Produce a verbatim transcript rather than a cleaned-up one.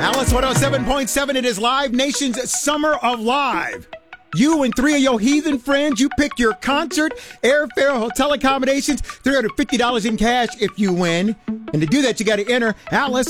Alice one oh seven point seven, it is Live Nation's Summer of Live. You and three of your heathen friends, you pick your concert, airfare, hotel accommodations, three hundred fifty dollars in cash if you win. And to do that, you got to enter Alice